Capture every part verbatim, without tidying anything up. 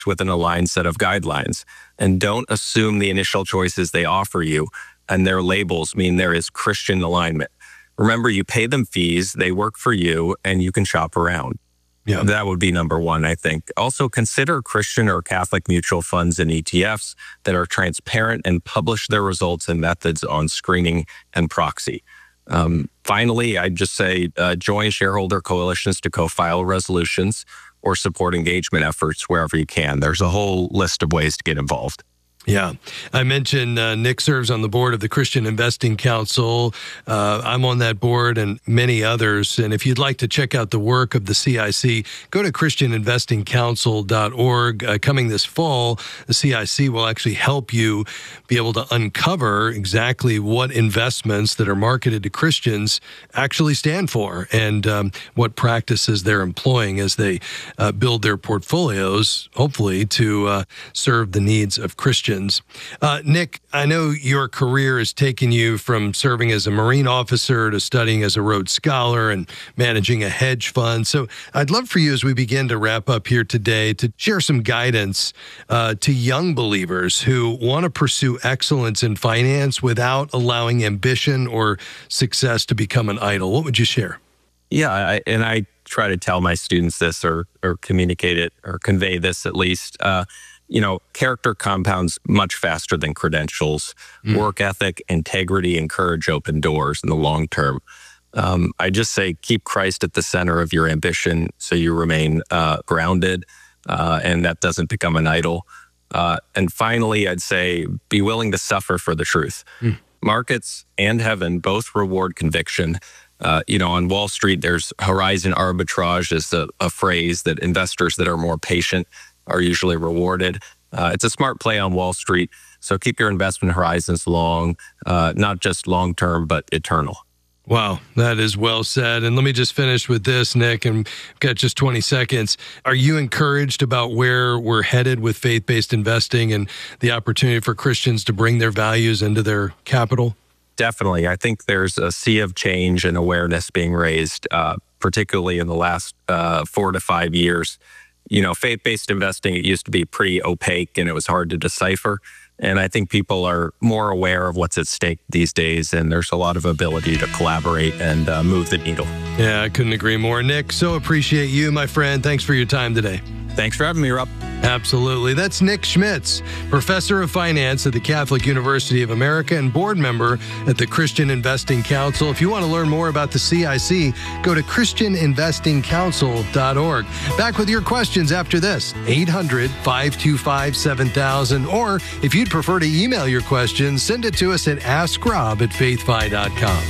with an aligned set of guidelines. And don't assume the initial choices they offer you and their labels mean there is Christian alignment. Remember, you pay them fees, they work for you, and you can shop around. Yeah. That would be number one, I think. Also, consider Christian or Catholic mutual funds and E T Fs that are transparent and publish their results and methods on screening and proxy. Um, finally, I'd just say uh, join shareholder coalitions to co-file resolutions or support engagement efforts wherever you can. There's a whole list of ways to get involved. Yeah. I mentioned uh, Nick serves on the board of the Christian Investing Council. Uh, I'm on that board and many others. And if you'd like to check out the work of the C I C, go to christian investing council dot org. Uh, coming this fall, the C I C will actually help you be able to uncover exactly what investments that are marketed to Christians actually stand for and um, what practices they're employing as they uh, build their portfolios, hopefully to uh, serve the needs of Christians. Uh, Nick, I know your career has taken you from serving as a Marine officer to studying as a Rhodes Scholar and managing a hedge fund. So I'd love for you, as we begin to wrap up here today, to share some guidance uh, to young believers who want to pursue excellence in finance without allowing ambition or success to become an idol. What would you share? Yeah, I, and I try to tell my students this or, or communicate it or convey this at least. Uh, You know, character compounds much faster than credentials. Mm. Work ethic, integrity, and courage open doors in the long term. Um, I just say keep Christ at the center of your ambition so you remain uh, grounded uh, and that doesn't become an idol. Uh, and finally, I'd say be willing to suffer for the truth. Mm. Markets and heaven both reward conviction. Uh, you know, on Wall Street, there's horizon arbitrage is a, a phrase that investors that are more patient are usually rewarded. Uh, it's a smart play on Wall Street. So keep your investment horizons long, uh, not just long-term, but eternal. Wow, that is well said. And let me just finish with this, Nick, and we've got just twenty seconds. Are you encouraged about where we're headed with faith-based investing and the opportunity for Christians to bring their values into their capital? Definitely. I think there's a sea of change and awareness being raised, uh, particularly in the last uh, four to five years. You know, faith-based investing, it used to be pretty opaque and it was hard to decipher. And I think people are more aware of what's at stake these days, and there's a lot of ability to collaborate and uh, move the needle. Yeah, I couldn't agree more. Nick, so appreciate you, my friend. Thanks for your time today. Thanks for having me, Rob. Absolutely. That's Nick Schmitz, professor of finance at the Catholic University of America and board member at the Christian Investing Council. If you want to learn more about the C I C, go to christian investing council dot org. Back with your questions after this, eight hundred, five two five, seven thousand. Or if you'd prefer to email your questions, send it to us at ask rob at faith fi dot com.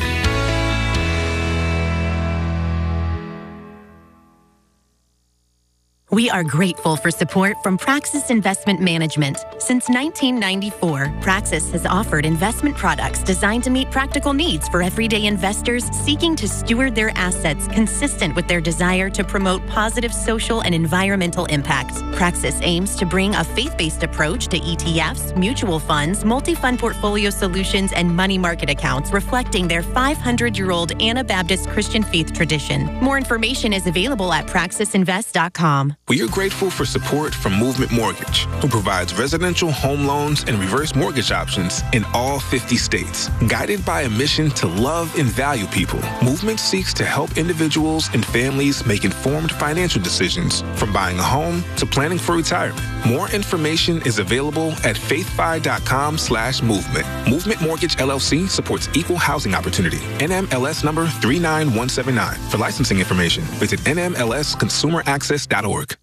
We are grateful for support from Praxis Investment Management. Since nineteen ninety-four, Praxis has offered investment products designed to meet practical needs for everyday investors seeking to steward their assets consistent with their desire to promote positive social and environmental impact. Praxis aims to bring a faith-based approach to E T Fs, mutual funds, multi-fund portfolio solutions, and money market accounts reflecting their five hundred year old Anabaptist Christian faith tradition. More information is available at praxis invest dot com. We are grateful for support from Movement Mortgage, who provides residential home loans and reverse mortgage options in all fifty states. Guided by a mission to love and value people, Movement seeks to help individuals and families make informed financial decisions, from buying a home to planning for retirement. More information is available at faithfi dot com slash movement. Movement Mortgage L L C supports equal housing opportunity. N M L S number three nine one seven nine. For licensing information, visit N M L S consumer access dot org.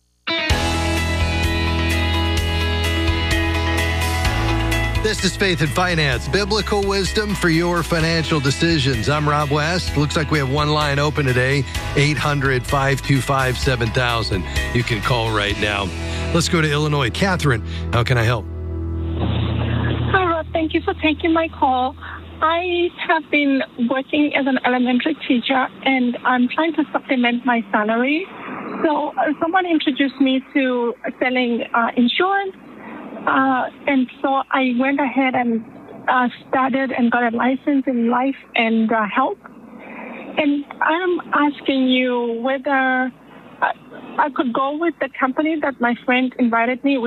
This is Faith and Finance, biblical wisdom for your financial decisions. I'm Rob West. Looks like we have one line open today, eight hundred, five two five, seven thousand. You can call right now. Let's go to Illinois. Catherine, how can I help? Hi, Rob. Thank you for taking my call. I have been working as an elementary teacher, and I'm trying to supplement my salary. So uh, someone introduced me to selling uh, insurance. Uh, and so I went ahead and uh, started and got a license in life and uh, health. And I'm asking you whether uh, I could go with the company that my friend invited me.